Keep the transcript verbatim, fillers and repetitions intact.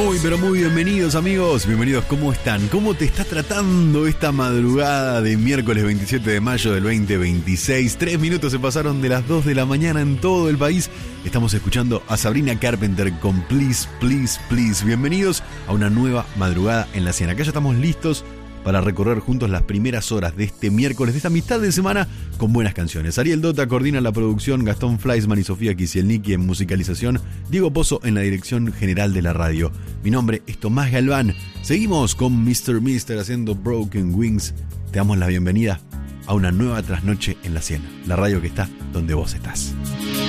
Muy, pero muy bienvenidos, amigos. Bienvenidos, ¿cómo están? ¿Cómo te está tratando esta madrugada de miércoles veintisiete de mayo del veinte veintiséis? Tres minutos se pasaron de las dos de la mañana en todo el país. Estamos escuchando a Sabrina Carpenter con Please, Please, Please. Bienvenidos a una nueva madrugada en la cien. Acá ya estamos listos para recorrer juntos las primeras horas de este miércoles, de esta mitad de semana, con buenas canciones. Ariel Dota coordina la producción, Gastón Fleisman y Sofía Kisielnicki en musicalización, Diego Pozo en la dirección general de la radio. Mi nombre es Tomás Galván. Seguimos con mister Mister haciendo Broken Wings. Te damos la bienvenida a una nueva trasnoche en la cien, la radio que está donde vos estás.